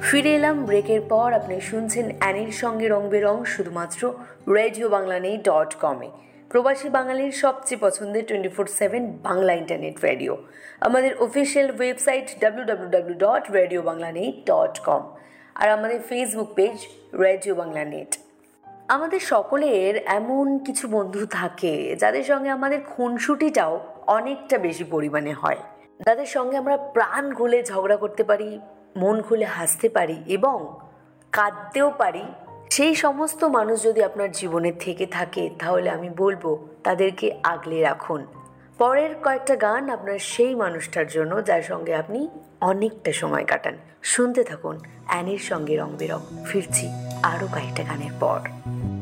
ফিরে এলাম ব্রেকের পর। আপনি শুনছেন অ্যানির সঙ্গে রং বেরং, শুধুমাত্র রেডিও বাংলা নেই .com-এ, প্রবাসী বাঙালির সবচেয়ে পছন্দের 24/7 বাংলা ইন্টারনেট রেডিও। আমাদের অফিসিয়াল ওয়েবসাইট www.radiobanglanet.com আর আমাদের Facebook page radio Bangla net. আমাদের সকলের এমন কিছু বন্ধু থাকে যাদের সঙ্গে আমাদের খুনসুটিটাও অনেকটা বেশি পরিমাণে হয়, যাদের সঙ্গে আমরা প্রাণ খুলে ঝগড়া করতে পারি, মন খুলে হাসতে পারি এবং কাঁদতেও পারি। সেই সমস্ত মানুষ যদি আপনার জীবনে থেকে থাকে তাহলে আমি বলবো তাদেরকে আগলে রাখুন। পরের কয়েকটা গান আপনার সেই মানুষটার জন্য যার সঙ্গে আপনি অনেকটা সময় কাটান। শুনতে থাকুন অ্যানির সঙ্গে রং বেরং। ফিরছি আরও কয়েকটা গানের পর।